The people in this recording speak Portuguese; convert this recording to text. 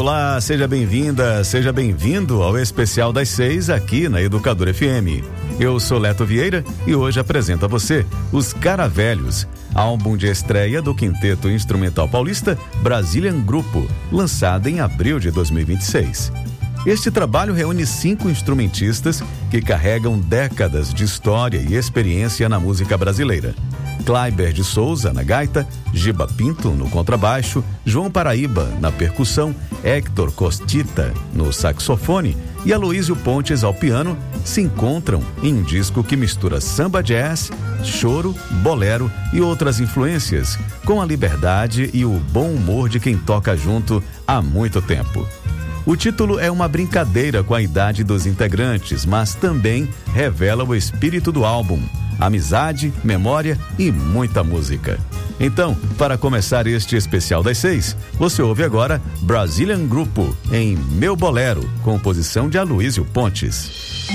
Olá, seja bem-vinda, seja bem-vindo ao Especial das 6 aqui na Educadora FM. Eu sou Leto Vieira e hoje apresento a você Os Caravelhos, álbum de estreia do Quinteto Instrumental Paulista Brazilian Grupo, lançado em abril de 2026. Este trabalho reúne 5 instrumentistas que carregam décadas de história e experiência na música brasileira. Kleiber de Souza na gaita, Giba Pinto no contrabaixo, João Paraíba na percussão, Héctor Costita no saxofone e Aloísio Pontes ao piano se encontram em um disco que mistura samba jazz, choro, bolero e outras influências, com a liberdade e o bom humor de quem toca junto há muito tempo. O título é uma brincadeira com a idade dos integrantes, mas também revela o espírito do álbum: amizade, memória e muita música. Então, para começar este especial das 6, você ouve agora Brazilian Grupo em Meu Bolero, composição de Aloísio Pontes.